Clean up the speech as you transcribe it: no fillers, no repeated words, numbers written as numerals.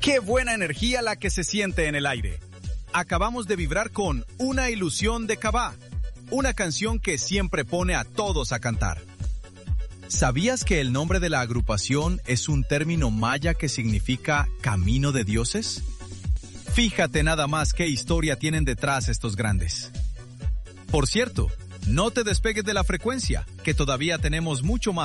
¡Qué buena energía la que se siente en el aire! Acabamos de vibrar con Una ilusión de Cabá, una canción que siempre pone a todos a cantar. ¿Sabías que el nombre de la agrupación es un término maya que significa camino de dioses? Fíjate nada más qué historia tienen detrás estos grandes. Por cierto, no te despegues de la frecuencia, que todavía tenemos mucho más